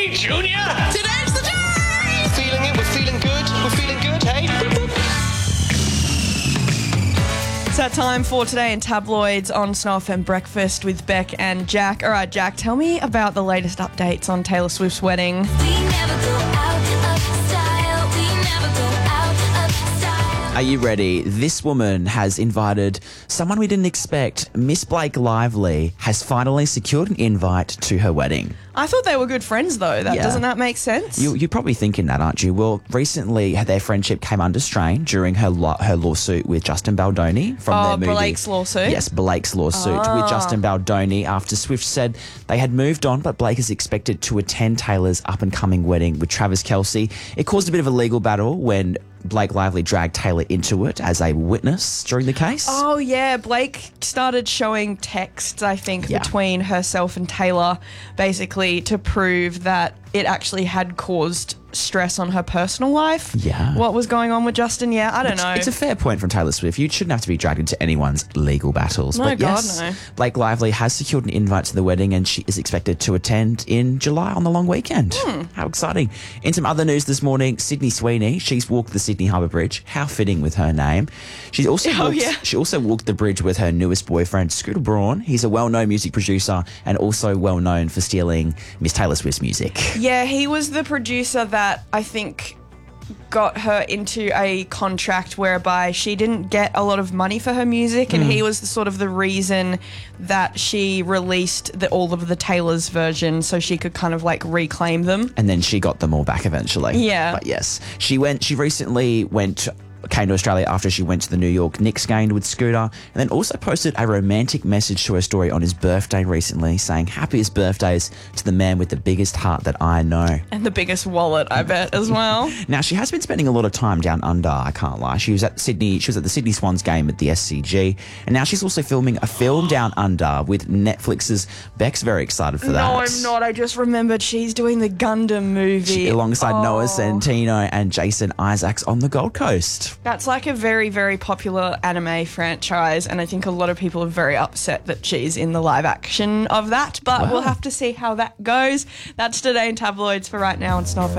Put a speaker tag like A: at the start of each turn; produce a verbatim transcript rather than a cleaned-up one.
A: Hey, Junior!
B: Today's the day!
A: Feeling it? We're feeling good? We're feeling good, hey?
C: It's that time for Today in Tabloids on Snuff and Breakfast with Beck and Jack. All right, Jack, tell me about the latest updates on Taylor Swift's wedding.
D: We never go out of style. We never go out of style.
B: Are you ready? This woman has invited someone we didn't expect. Miss Blake Lively has finally secured an invite to her wedding.
C: I thought they were good friends, though. That
B: Yeah.
C: Doesn't that make sense?
B: You, you're probably thinking that, aren't you? Well, recently their friendship came under strain during her lo- her lawsuit with Justin Baldoni from
C: Oh,
B: their movie.
C: Blake's lawsuit?
B: Yes, Blake's lawsuit with Justin Baldoni after Swift said they had moved on, but Blake is expected to attend Taylor's up-and-coming wedding with Travis Kelce. It caused a bit of a legal battle when Blake Lively dragged Taylor into it as a witness during the case.
C: Oh, yeah. Blake started showing texts, I think,
B: Yeah.
C: between herself and Taylor, basically to prove that it actually had caused stress on her personal life.
B: Yeah.
C: What was going on with Justin? Yeah, I don't know.
B: It's a fair point from Taylor Swift. You shouldn't have to be dragged into anyone's legal battles.
C: No,
B: but
C: God,
B: yes,
C: no.
B: Blake Lively has secured an invite to the wedding and she is expected to attend in July on the long weekend.
C: Hmm.
B: How exciting. In some other news this morning, Sydney Sweeney, she's walked the Sydney Harbour Bridge. How fitting with her name. She's also
C: Oh,
B: walked,
C: yeah.
B: She also walked the bridge with her newest boyfriend, Scooter Braun. He's a well-known music producer and also well-known for stealing Miss Taylor Swift's music.
C: Yeah, he was the producer that I think got her into a contract whereby she didn't get a lot of money for her music, and he was the, sort of the reason that she released the, all of the Taylor's version so she could kind of like reclaim them.
B: And then she got them all back eventually.
C: Yeah.
B: But yes, she went, she recently went, came to Australia after she went to the New York Knicks game with Scooter, and then also posted a romantic message to her story on his birthday recently saying happiest birthdays to the man with the biggest heart that I know.
C: And the biggest wallet, I bet, as well.
B: Now, she has been spending a lot of time down under, I can't lie. She was at Sydney, she was at the Sydney Swans game at the S C G, and now she's also filming a film down under with Netflix's. Beck's very excited for that.
C: No, I'm not. I just remembered she's doing the Gundam movie.
B: She- alongside
C: Oh.
B: Noah Centino and Jason Isaacs on the Gold Coast.
C: That's like a very, very popular anime franchise, and I think a lot of people are very upset that she's in the live action of that, but
B: Wow.
C: we'll have to see how that goes. That's Today in Tabloids for right now on Snuff.